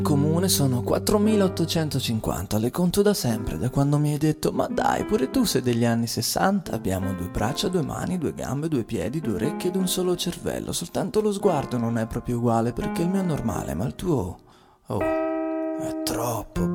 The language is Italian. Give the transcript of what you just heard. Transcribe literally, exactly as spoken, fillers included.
Comune sono quattromilaottocentocinquanta, le conto da sempre, da quando mi hai detto ma dai, pure tu sei degli anni sessanta. Abbiamo due braccia, due mani, due gambe, due piedi, due orecchie ed un solo cervello. Soltanto lo sguardo non è proprio uguale perché il mio è normale, ma il tuo... oh, è troppo